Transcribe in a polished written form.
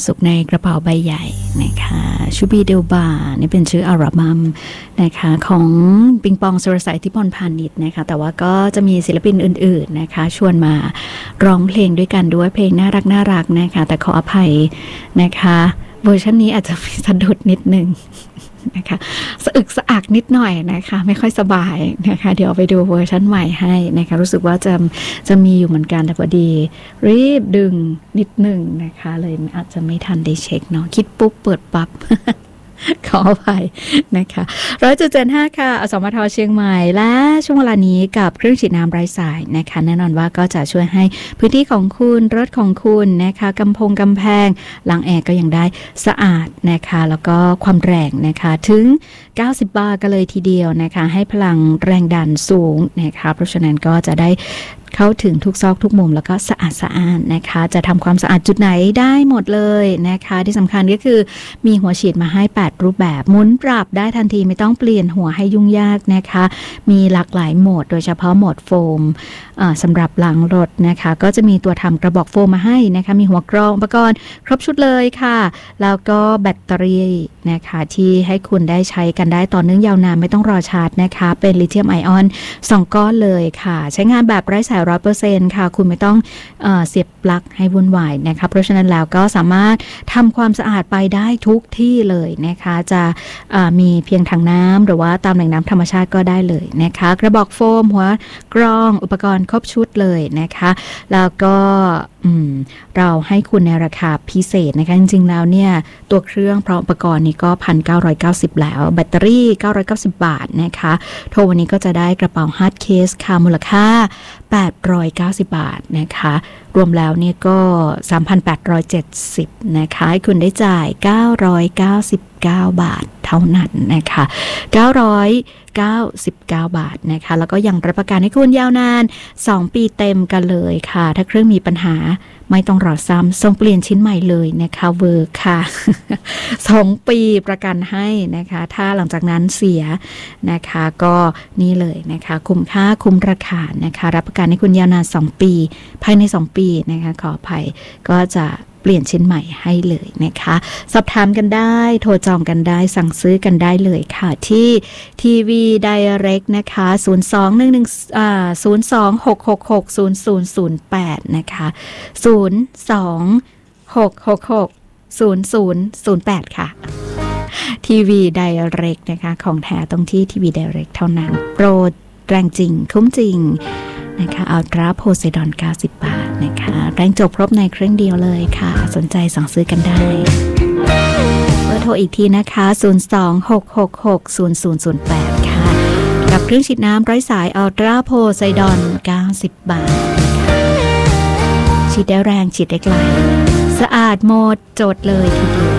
สุขในกระเป๋าใบใหญ่นะคะชูบีเดลบานี่เป็นชื่ออัลบั้มนะคะของปิงปองสุรศักดิ์ ทิพย์พานิชนะคะแต่ว่าก็จะมีศิลปินอื่นๆนะคะชวนมาร้องเพลงด้วยกันด้วยเพลงน่ารักนะคะแต่ขออภัยนะคะเวอร์ชันนี้อาจจะมีสะดุดนิดนึงนะคะสะอึกสะอักนิดหน่อยนะคะไม่ค่อยสบายนะคะเดี๋ยวไปดูเวอร์ชันใหม่ให้นะคะรู้สึกว่าจะมีอยู่เหมือนกันแต่พอดีรีบดึงนิดหนึ่งนะคะเลยอาจจะไม่ทันได้เช็คเนาะคิดปุ๊บเปิดปั๊บ ขออภัยนะคะ100.75 ค่ะอสมทเชียงใหม่และช่วงเวลานี้กับเครื่องฉีดน้ำไร้สายนะคะแน่นอนว่าก็จะช่วยให้พื้นที่ของคุณรถของคุณนะคะกำแพงล้างแอร์ก็ยังได้สะอาดนะคะแล้วก็ความแรงนะคะถึง90 บาร์กันเลยทีเดียวนะคะให้พลังแรงดันสูงนะคะเพราะฉะนั้นก็จะได้เข้าถึงทุกซอกทุกมุมแล้วก็สะอาดนะคะจะทำความสะอาดจุดไหนได้หมดเลยนะคะที่สำคัญก็คือมีหัวฉีดมาให้8รูปแบบหมุนปรับได้ทันทีไม่ต้องเปลี่ยนหัวให้ยุ่งยากนะคะมีหลากหลายโหมดโดยเฉพาะโหมดโฟมสำหรับล้างรถนะคะก็จะมีตัวทำกระบอกโฟมมาให้นะคะมีหัวกรองอุปกรณ์ครบชุดเลยค่ะแล้วก็แบตเตอรี่นะคะที่ให้คุณได้ใช้กันได้ต่อเนื่องยาวนานไม่ต้องรอชาร์จนะคะเป็นลิเธียมไอออน2ก้อนเลยค่ะใช้งานแบบไร้สาย 100% ค่ะคุณไม่ต้องเสียบปลั๊กให้วุ่นวายนะคะเพราะฉะนั้นแล้วก็สามารถทำความสะอาดไปได้ทุกที่เลยนะคะจะมีเพียงถังน้ำหรือว่าตามแหล่งน้ำธรรมชาติก็ได้เลยนะคะกระบอกโฟมหัวกรองอุปกรณ์ครบชุดเลยนะคะแล้วก็เราให้คุณในราคาพิเศษนะคะจริงๆแล้วเนี่ยตัวเครื่องพร้อมอุปกรณ์นี่ก็ 1,990 แล้วแบตเตอรี่990 บาทนะคะโทรวันนี้ก็จะได้กระเป๋าฮาร์ดเคสค่ะมูลค่า890 บาทนะคะรวมแล้วเนี่ยก็ 3,870 นะคะให้คุณได้จ่าย999 บาทเท่านั้นนะคะ999 บาทนะคะแล้วก็ยังรับประกันให้คุณยาวนาน2 ปีเต็มกันเลยค่ะถ้าเครื่องมีปัญหาไม่ต้องรอซ้ำส่งเปลี่ยนชิ้นใหม่เลยนะคะเวิร์คค่ะ 2 ปีประกันให้นะคะถ้าหลังจากนั้นเสียนะคะก็นี่เลยนะคะคุ้มค่าคุ้มราคานะคะรับประกันให้คุณยาวนาน2 ปีภายใน2 ปีนะคะขออภัยก็จะเปลี่ยนชิ้นใหม่ให้เลยนะคะสอบถามกันได้โทรจองกันได้สั่งซื้อกันได้เลยค่ะที่ทีวีไดเรกนะคะ02-666-0008นะคะ02-666-0008ค่ะทีวีไดเรกนะคะของแท้ตรงที่ทีวีไดเรกเท่านั้นโปรแรงจริงคุ้มจริงนะคะอัลตราโพไซดอน90 บาทนะคะแรงจบครบในเครื่องเดียวเลยค่ะสนใจสั่งซื้อกันได้เบอร์โทรอีกทีนะคะ02-666-0008ค่ะกับเครื่องฉีดน้ำไร้สายอัลตราโพไซดอน90 บาทนะคะฉีดได้แรงฉีดได้ไกลสะอาดหมดจดเลยทีเดียว